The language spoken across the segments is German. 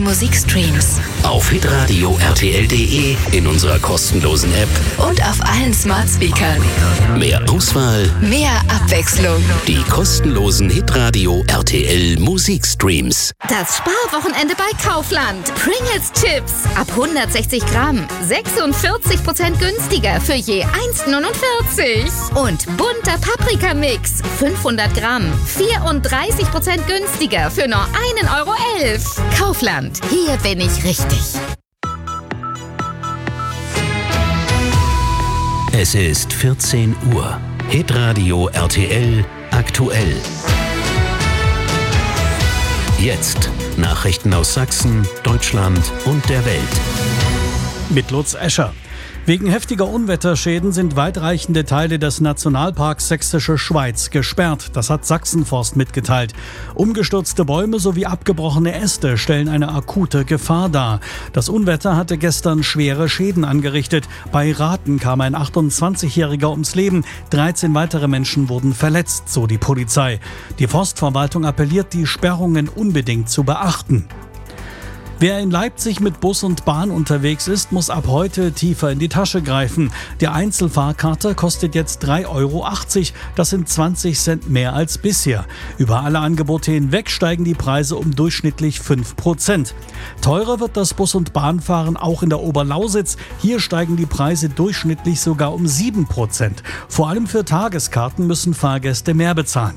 Musikstreams. Auf hitradio rtl.de, in unserer kostenlosen App Und auf allen Smart Speakern. mehr Auswahl, Mehr Abwechslung. die kostenlosen Hitradio RTL Musikstreams. Das Sparwochenende bei Kaufland. Pringles Chips ab 160 Gramm. 46% günstiger für je 1,49. Und bunter Paprikamix. 500 Gramm. 34% günstiger für nur 1,11 Euro. Kaufland. Hier bin ich richtig. Es ist 14 Uhr. Hitradio RTL aktuell. Jetzt Nachrichten aus Sachsen, Deutschland und der Welt. Mit Lutz Escher. Wegen heftiger Unwetterschäden sind weitreichende Teile des Nationalparks Sächsische Schweiz gesperrt. Das hat Sachsenforst mitgeteilt. Umgestürzte Bäume sowie abgebrochene Äste stellen eine akute Gefahr dar. Das Unwetter hatte gestern schwere Schäden angerichtet. Bei Rathen kam ein 28-Jähriger ums Leben. 13 weitere Menschen wurden verletzt, so die Polizei. Die Forstverwaltung appelliert, die Sperrungen unbedingt zu beachten. Wer in Leipzig mit Bus und Bahn unterwegs ist, muss ab heute tiefer in die Tasche greifen. Die Einzelfahrkarte kostet jetzt 3,80 Euro. Das sind 20 Cent mehr als bisher. Über alle Angebote hinweg steigen die Preise um durchschnittlich 5%. Teurer wird das Bus- und Bahnfahren auch in der Oberlausitz. Hier steigen die Preise durchschnittlich sogar um 7%. Vor allem für Tageskarten müssen Fahrgäste mehr bezahlen.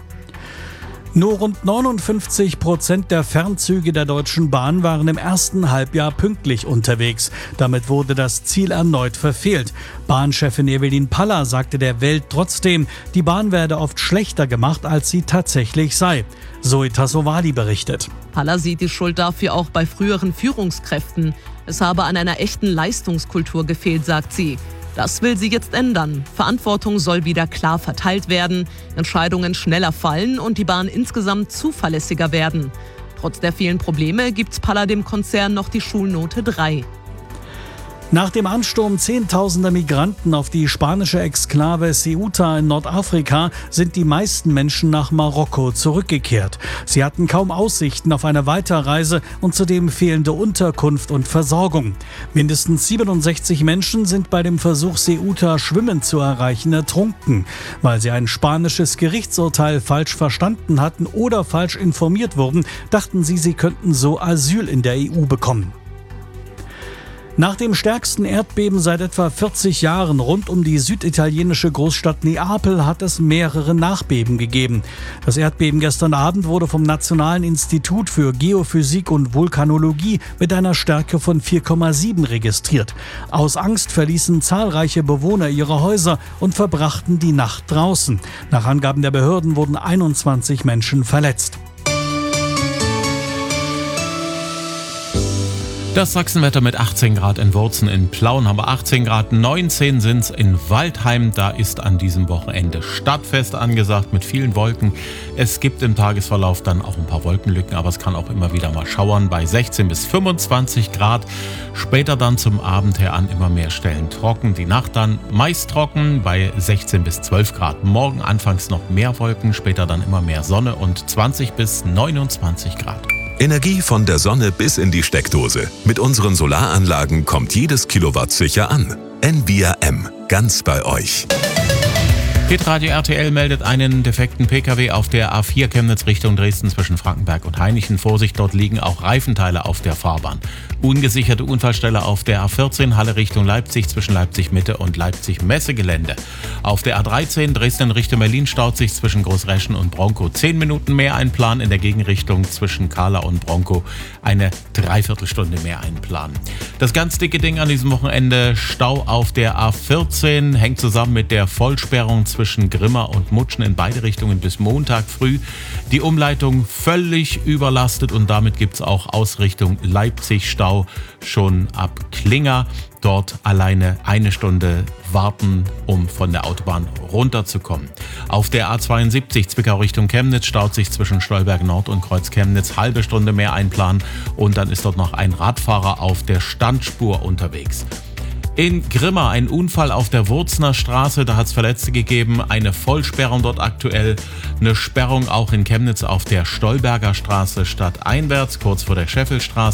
Nur rund 59% der Fernzüge der Deutschen Bahn waren im ersten Halbjahr pünktlich unterwegs. Damit wurde das Ziel erneut verfehlt. Bahnchefin Evelyn Paller sagte der Welt trotzdem, die Bahn werde oft schlechter gemacht, als sie tatsächlich sei. Zoe Tassovali berichtet. Paller sieht die Schuld dafür auch bei früheren Führungskräften. Es habe an einer echten Leistungskultur gefehlt, sagt sie. Das will sie jetzt ändern. Verantwortung soll wieder klar verteilt werden, Entscheidungen schneller fallen und die Bahn insgesamt zuverlässiger werden. Trotz der vielen Probleme gibt Paller dem Konzern noch die Schulnote 3. Nach dem Ansturm zehntausender Migranten auf die spanische Exklave Ceuta in Nordafrika sind die meisten Menschen nach Marokko zurückgekehrt. Sie hatten kaum Aussichten auf eine Weiterreise und zudem fehlende Unterkunft und Versorgung. Mindestens 67 Menschen sind bei dem Versuch, Ceuta schwimmend zu erreichen, ertrunken. Weil sie ein spanisches Gerichtsurteil falsch verstanden hatten oder falsch informiert wurden, dachten sie könnten so Asyl in der EU bekommen. Nach dem stärksten Erdbeben seit etwa 40 Jahren rund um die süditalienische Großstadt Neapel hat es mehrere Nachbeben gegeben. Das Erdbeben gestern Abend wurde vom Nationalen Institut für Geophysik und Vulkanologie mit einer Stärke von 4,7 registriert. Aus Angst verließen zahlreiche Bewohner ihre Häuser und verbrachten die Nacht draußen. Nach Angaben der Behörden wurden 21 Menschen verletzt. Das Sachsenwetter mit 18 Grad in Wurzen, in Plauen haben wir 18 Grad, 19 sind es in Waldheim. Da ist an diesem Wochenende Stadtfest angesagt mit vielen Wolken. Es gibt im Tagesverlauf dann auch ein paar Wolkenlücken, aber es kann auch immer wieder mal schauern bei 16 bis 25 Grad. Später dann zum Abend her an immer mehr Stellen trocken. Die Nacht dann meist trocken bei 16 bis 12 Grad. Morgen anfangs noch mehr Wolken, später dann immer mehr Sonne und 20 bis 29 Grad. Energie von der Sonne bis in die Steckdose. Mit unseren Solaranlagen kommt jedes Kilowatt sicher an. NVRM, ganz bei euch. Hitradio RTL meldet einen defekten Pkw auf der A4 Chemnitz Richtung Dresden zwischen Frankenberg und Hainichen. Vorsicht, dort liegen auch Reifenteile auf der Fahrbahn. Ungesicherte Unfallstelle auf der A14 Halle Richtung Leipzig zwischen Leipzig Mitte und Leipzig Messegelände. Auf der A13 Dresden Richtung Berlin staut sich zwischen Großreschen und Bronkow 10 Minuten mehr einplanen. In der Gegenrichtung zwischen Kahla und Bronkow eine Dreiviertelstunde mehr einplanen. Das ganz dicke Ding an diesem Wochenende, Stau auf der A14, hängt zusammen mit der Vollsperrung zwischen Grimma und Mutschen in beide Richtungen bis Montag früh. Die Umleitung völlig überlastet und damit gibt es auch Ausrichtung Leipzig-Stau schon ab Klinger. Dort alleine eine Stunde warten, um von der Autobahn runterzukommen. Auf der A72 Zwickau Richtung Chemnitz staut sich zwischen Stolberg Nord und Kreuz Chemnitz, halbe Stunde mehr einplanen und dann ist dort noch ein Radfahrer auf der Standspur unterwegs. In Grimma ein Unfall auf der Wurzner Straße, da hat es Verletzte gegeben, eine Vollsperrung dort aktuell, eine Sperrung auch in Chemnitz auf der Stolberger Straße stadteinwärts, kurz vor der Scheffelstraße.